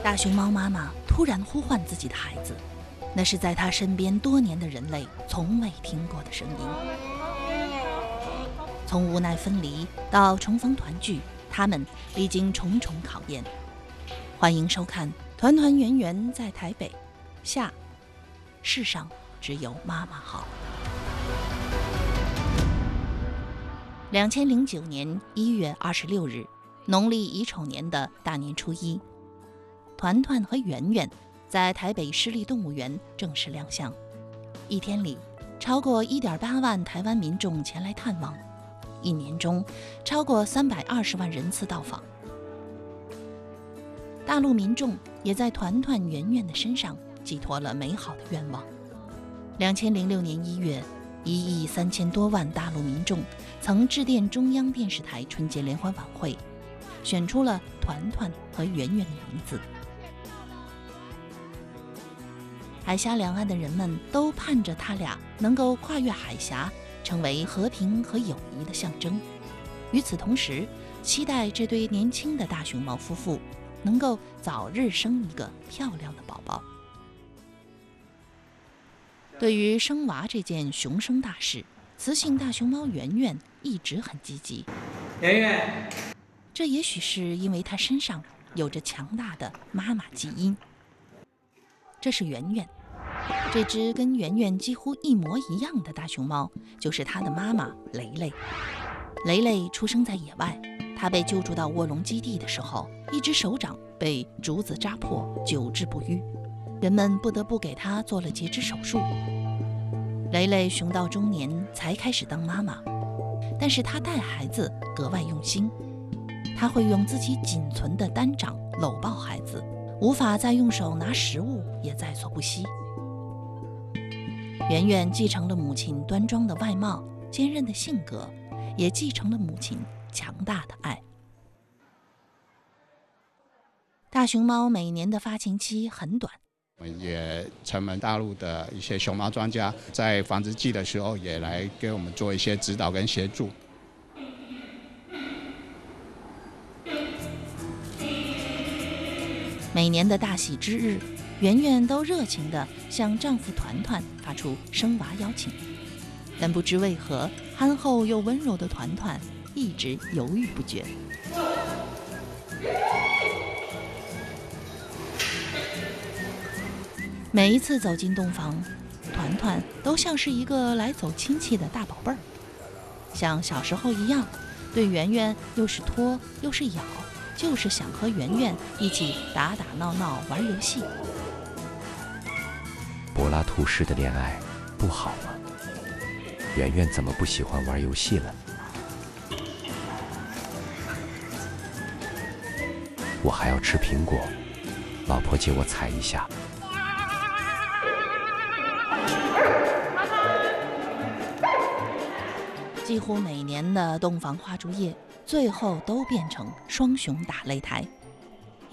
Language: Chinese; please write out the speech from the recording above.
大熊猫妈妈突然呼唤自己的孩子，那是在她身边多年的人类从未听过的声音。从无奈分离到重逢团聚，他们历经重重考验。欢迎收看《团团圆圆在台北》下，世上只有妈妈好。2009年1月26日，农历乙丑年的大年初一，团团和圆圆在台北市立动物园正式亮相。一天里，超过1.8万台湾民众前来探望，一年中超过320万人次到访。大陆民众也在团团圆圆的身上寄托了美好的愿望。2006年1月，1亿3000多万大陆民众曾致电中央电视台春节联欢晚会，选出了团团和圆圆的名字。海峡两岸的人们都盼着他俩能够跨越海峡，成为和平和友谊的象征。与此同时，期待这对年轻的大熊猫夫妇能够早日生一个漂亮的宝宝。对于生娃这件熊生大事，雌性大熊猫圆圆一直很积极。 圆圆， 这也许是因为她身上有着强大的妈妈基因。这是圆圆，这只跟圆圆几乎一模一样的大熊猫，就是她的妈妈雷雷。雷雷出生在野外，她被救助到卧龙基地的时候，一只手掌被竹子扎破，久治不愈，人们不得不给她做了截肢手术。雷雷熊到中年才开始当妈妈，但是她带孩子格外用心，她会用自己仅存的单掌搂抱孩子，无法再用手拿食物也在所不惜。圆圆继承了母亲端庄的外貌、坚韧的性格，也继承了母亲强大的爱。大熊猫每年的发情期很短， 我们也承蒙大陆的一些熊猫专家在繁殖季的时候也来给我们做一些指导跟协助。 每年的大喜之日，圆圆都热情地向丈夫团团发出生娃邀请，但不知为何，憨厚又温柔的团团一直犹豫不决。每一次走进洞房，团团都像是一个来走亲戚的大宝贝儿，像小时候一样，对圆圆又是拖又是咬，就是想和圆圆一起打打闹闹玩游戏。 柏拉图式的恋爱不好吗？圆圆怎么不喜欢玩游戏了？我还要吃苹果，老婆借我采一下。 几乎每年的洞房花烛夜，最后都变成双雄打擂台。